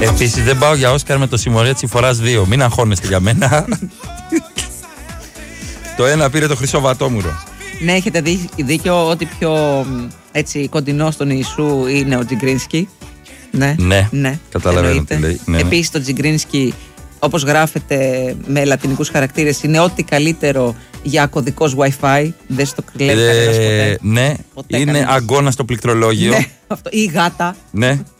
Επίσης δεν πάω για Όσκαρ με το Συμμορία Τσιφοράς 2. Μην αγχώνεστε για μένα. Το ένα πήρε το Χρυσό Βατόμουρο. Ναι, έχετε δίκιο ότι πιο έτσι κοντινό στον Ιησού είναι ο Τζιγκρίνσκι. Ναι, καταλαβαίνω τι λέει. Ναι. Επίσης το Τζιγκρίνσκι, όπως γράφεται με λατινικούς χαρακτήρες, είναι ό,τι καλύτερο για κωδικός Wi-Fi. Δεν στο κλέβει κανένας ποτέ. Ναι, ποτέ είναι κανένας. Αγκώνα στο πληκτρολόγιο. Ναι, αυτό. Ή γάτα. Ναι.